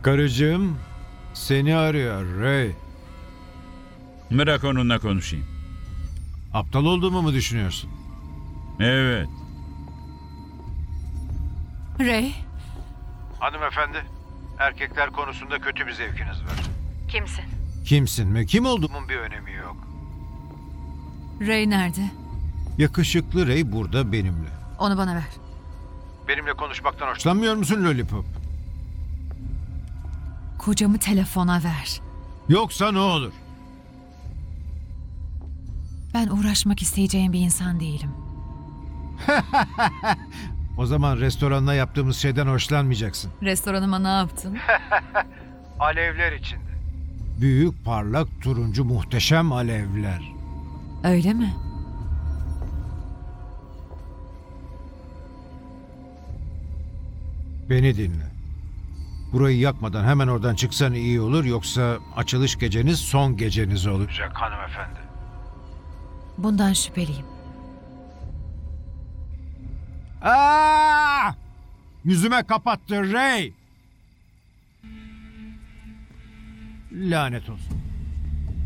Karıcığım seni arıyor Ray. Bırak onunla konuşayım. Aptal olduğumu mu düşünüyorsun? Evet. Ray, Hanımefendi, erkekler konusunda kötü bir zevkiniz var. kimsin? Kimsin mi? Kim olduğumun bir önemi yok. Ray nerede? Yakışıklı Ray burada benimle. Onu bana ver. Benimle konuşmaktan hoşlanmıyor musun Lollipop? Kocamı telefona ver. Yoksa ne olur? Ben uğraşmak isteyeceğim bir insan değilim. O zaman restoranla yaptığımız şeyden hoşlanmayacaksın. Restoranıma ne yaptın? Alevler içinde. Büyük, parlak, turuncu, muhteşem alevler. Öyle mi? Beni dinle. Burayı yakmadan hemen oradan çıksan iyi olur, yoksa açılış geceniz son geceniz olacak hanımefendi. Bundan şüpheliyim. Aa! Yüzüme kapattı Ray. Lanet olsun.